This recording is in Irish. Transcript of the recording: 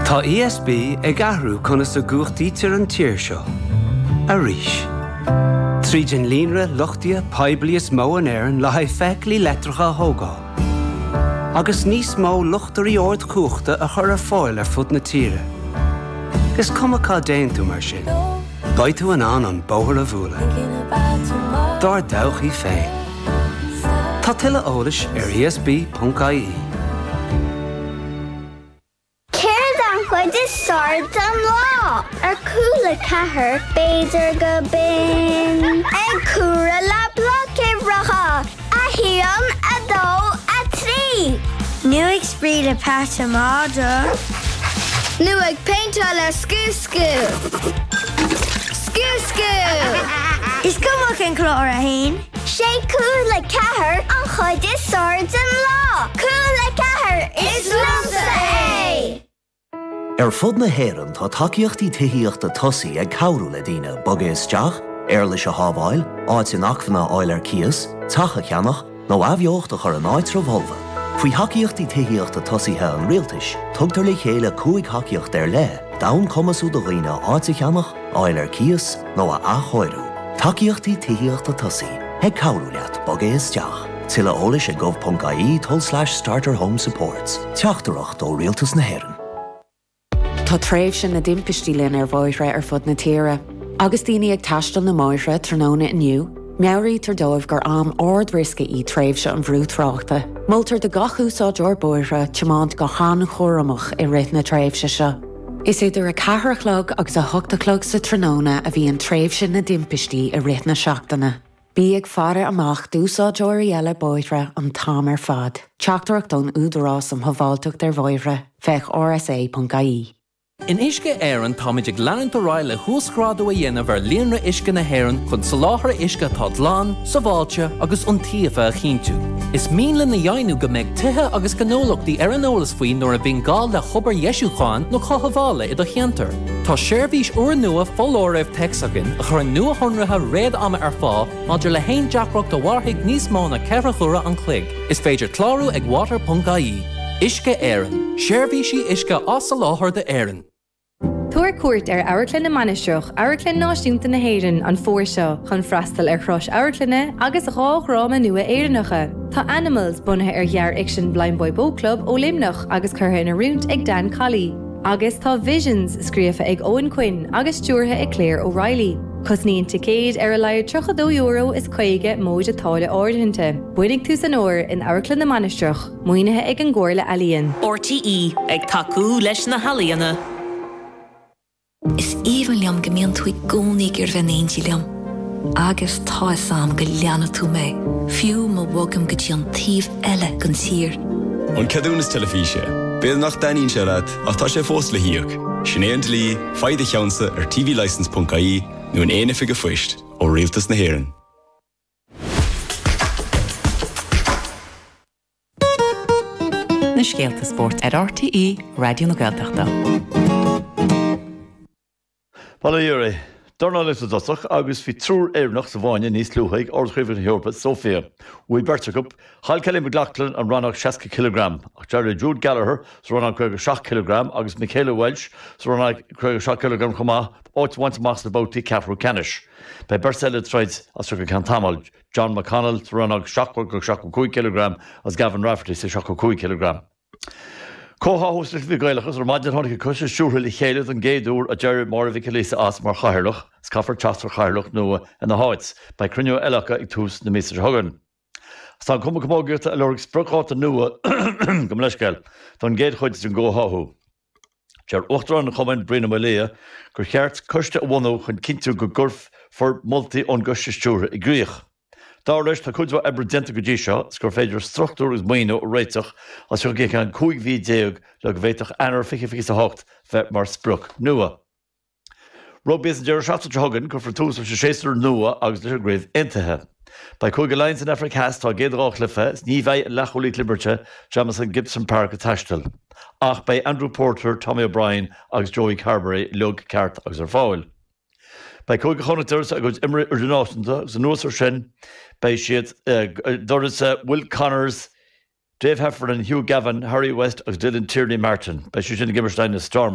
Tá ESB ag ahrú chuna sa gúchtaí tir an tír seo. A rís. Trídin línre luchtia poiblias mó an éireann le haid feiclí letracha thógá. Agus níos mó luchtarí ord cúchta a chur ar fáil ar fud na tíre. Gus cumachá déantú mar sin. Baitú an bóthar a bhúla. Dar dawchaí féin. Tá tuile eolais ar esb.ie. Chuid is sard an lá ar cúla cathair béidir go bin ag cúra le blocibhreacha a híon a dó a trí. Nu ag spríd a pátamáda. Nu ag painta le scú-scú. Scú-scú. Is cumach an clár a hain? Sé cúla cathair an chuid is sard an lá. Cúla cathair is lumsa é. Ar fud na héireann tá takeíochtaí tithíochta tosaí ag cabhrú le daoine boga isteach, ar leis a hábháil, áit in achmhanna áil ar cias, tacha cheannach, nó abheocht a chur an áit romholva. Faoi takeíochtaí tithíochta tosaithe an rialtais, tugtar le chéile 5 takeíocht ar le, dain cumasú do dhaoine áit a cheannach, áil ar cias, nó a achóirú. Takeíochtaí tithíochta tosaí, ag cabhrú leat boga isteach. Tuilleadh eolais ag gov.ie/starter home supports. Teachtarach dó rialtas na héireann. Tá tréimh sin na dimpistí linn ar bháithre ar fud na tíre. Agus daoine ag taistil na máithre tróna inniu, meabhraí tar dóibh gur am ord risca í tréimh se an bhrúthráachta. Moltar de gachúsáid or bóithre teamáint go chan chóramach i rith na tréimh se seo. Is idir a catharchlog agus a thugtachlog sa tróna a bhí an tréimh sin na dimpistí i rith na seachtainna. Bí ag fara amach dúsáideoirí eile bóithre an tám ar fad. Teachtarach don údarrás am thábháilteach ar bháithre, feich rsa.ie. In isce éireann táid ag leann do ráil le thuascrádú a dhéanamh ar líonra isce na héireann chun sa láthair isce tá dlán, sa bháilte agus an tíomha a chinntiú. Is míle na dhéanú go mbeidh tithe agus gnólachtaí ar an eolas faoin nuair a bhíonn gáil le chobar Ieisúcháin nó chothabhála i do cheantar. Tá seirbhís uair nua fóláireamh texagan a chur nua honratha réad ama ar fá maidir le haon deacracht do bharthaigh níos mó na ceithre chura an clig. Is féidir clárú ag water.ie. Isce éireann. Seirbhísí isce as sa láthair de éireann. Tuair cuairt ar Airclin na Manisteach, Airclin náisiúnta na héireann an fór seo chun freastal ar chrois Airclinne agus a ráma nua éireannacha. Tá Animals bunathe ar ghear Action Blind Boy Boat Club ó Limnach agus curtha ina rúnt ag Dan Colley. Agus tá Visions scríofa ag Owen Quinn agus stúrtha ag Claire O'Reilly. Cosníonn ticéad ar a leir €32 is chuige móid atála ordainte. Buinnig tú san óir in Airclin na Manisteach, muoinethe ag an ggóir le Alíonn. RTE ag taú leis na Halíonna. Is even liam gemeen toe goniek er van eentje liam. Agus tá sam go leanna tú mé. Fiú má bhagam go dtí an taobh eile gan tír. An cadúnas telefíse. Béad nach daíonn sé leat ach tá sé fós le hiíoch. Sinnéant lí, faide cheansa ar tvlicense.ie nó an éana fiige foiist ó rialtas na héireann. Na Scéalta Sport ar RTE, Radio na Gaeltachta. Pala Júri, Darna leis a dosach agus fi trúr éirnach sa bhaine níos lúthaigh ordchríomh na Heorpa so fér. Ui Bertachop, Hal Kelly McLaughlin an rannach 60 kg, ach Jerry Jude Gallagher sa rannach 6 kg, agus Michaela Welch sa rannach 6 kg chumá, 8 want mas na bótaí Cathro Canish. Bei Bercella treid as ruga Cantamal, John McConnell sa rannach 7 kg, as Gavin Rafferty sa 7 kg. Cóthás leis bhí gailechas ar maidir tháinig go cosise siúrtha le chéile an géadúr a Jerry mar bhí lísa as mar chairlach, scafar teastar chairlach nua in na háid, ba crunne eilecha ag tús na Mr. Hogan. Tá cuma go mógurta a leirg sprucháta nua go leisceil, tá an géad chuid an ggóthú. Dear 8 na chumainn Brina Malia gur cheart coiste a bhhanú chun cinntiú go gurf for multi ón goiste stúra i gríoch. Dar leis tá chuidhá ebre denta go dtí seo, gur féidir struchtúr is maoinú ó réiteach as go géice an 5 déag le go bhéiteach anar 58 bheith mar spruc nua. Rob bés an deir seachta Hogan gur tús sé séúr nua agus leis gréibh intathe. Ba chuig go leins in Africas tá géadrách le fe, ní bheith lecholaí liberte Jamison Gibson Park a taistil. Ach bei Andrew Porter, Tommy O'Brien agus Joey Carberry lug ceart agus ar fáil. Bei chuig chonatúrs a goid imre ordináisinta sa nuas ar sin, bei siad doras Will Connors, Dave Heffernan, Hugh Gavin, Harry West agus Dylan Tierney Martin. Bei siad sin Gimmerstein na Storm.